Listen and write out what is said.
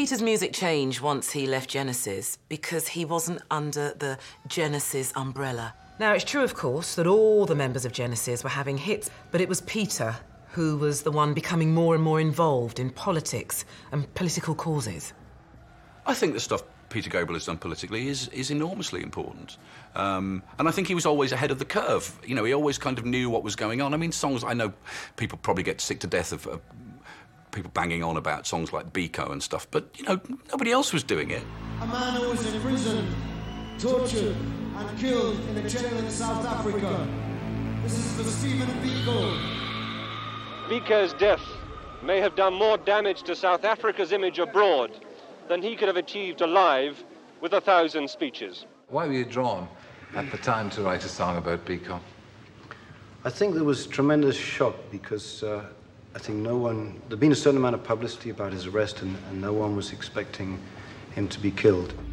Peter's music changed once he left Genesis because he wasn't under the Genesis umbrella. Now, it's true, of course, that all the members of Genesis were having hits, but it was Peter who was the one becoming more and more involved in politics and political causes. I think the stuff Peter Gabriel has done politically is enormously important. And I think he was always ahead of the curve. You know, he always kind of knew what was going on. I mean, songs, I know people probably get sick to death of people banging on about songs like Biko and stuff, but, you know, nobody else was doing it. A man who was imprisoned, tortured and killed in a jail in South Africa. This is for Stephen Biko. Biko's death may have done more damage to South Africa's image abroad than he could have achieved alive with 1,000 speeches. Why were you drawn at the time to write a song about Biko? I think there was tremendous shock because I think there'd been a certain amount of publicity about his arrest and no one was expecting him to be killed.